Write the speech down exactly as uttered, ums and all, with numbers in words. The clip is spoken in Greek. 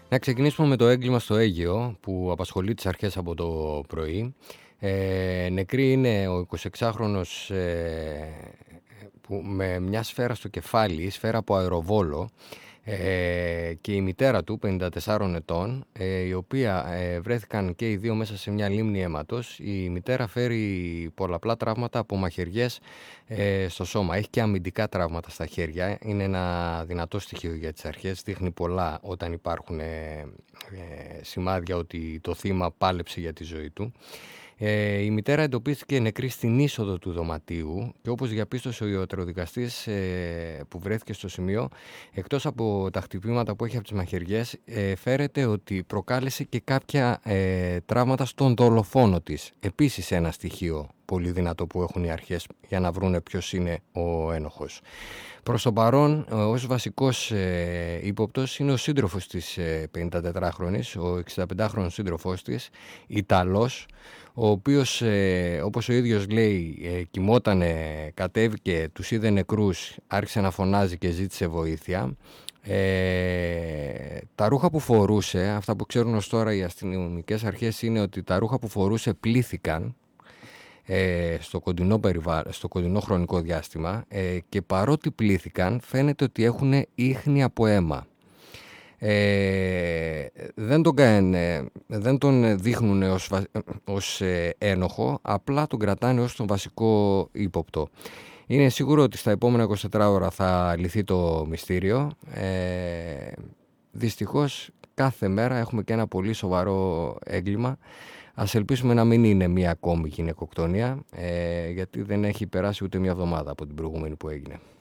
Να ξεκινήσουμε με το έγκλημα στο Αίγαιο που απασχολεί τις αρχές από το πρωί. Ε, νεκρή είναι ο εικοσιεξάχρονος ε, που, με μια σφαίρα στο κεφάλι, σφαίρα από αεροβόλο, ε, και η μητέρα του, πενήντα τεσσάρων ετών, ε, η οποία ε, βρέθηκαν και οι δύο μέσα σε μια λίμνη αίματος. Η μητέρα φέρει πολλαπλά τραύματα από μαχαιριές ε, στο σώμα. Έχει και αμυντικά τραύματα στα χέρια. Είναι ένα δυνατό στοιχείο για τις αρχές. Δείχνει πολλά όταν υπάρχουν ε, ε, σημάδια ότι το θύμα πάλεψε για τη ζωή του. Ε, η μητέρα εντοπίστηκε νεκρή στην είσοδο του δωματίου και όπως διαπίστωσε ο ιατροδικαστής ε, που βρέθηκε στο σημείο, εκτός από τα χτυπήματα που έχει από τις μαχαιριές, ε, φέρεται ότι προκάλεσε και κάποια ε, τραύματα στον δολοφόνο της. Επίσης ένα στοιχείο πολύ δυνατό που έχουν οι αρχές για να βρούνε ποιος είναι ο ένοχος. Προς το παρόν, ως βασικός ε, ύποπτος είναι ο σύντροφος της ε, πενηντατετράχρονης, ο εξηνταπεντάχρονος σύντροφός της, Ιταλός, ο οποίος, ε, όπως ο ίδιος λέει, ε, κοιμότανε, κατέβηκε, τους είδε νεκρούς, άρχισε να φωνάζει και ζήτησε βοήθεια. Ε, τα ρούχα που φορούσε, αυτά που ξέρουν ως τώρα οι αστυνομικές αρχές, είναι ότι τα ρούχα που φορούσε πλήθηκαν ε, στο, κοντινό περιβα... στο κοντινό χρονικό διάστημα ε, και παρότι πλήθηκαν φαίνεται ότι έχουν ίχνη από αίμα. Ε, δεν, τον, ε, δεν τον δείχνουν ως, ως ε, ένοχο, απλά τον κρατάνε ως τον βασικό ύποπτο. Είναι σίγουρο ότι στα επόμενα είκοσι τέσσερις ώρα θα λυθεί το μυστήριο. Ε, δυστυχώς κάθε μέρα έχουμε και ένα πολύ σοβαρό έγκλημα. Ας ελπίσουμε να μην είναι μία ακόμη γυναικοκτονία, ε, γιατί δεν έχει περάσει ούτε μία εβδομάδα από την προηγούμενη που έγινε.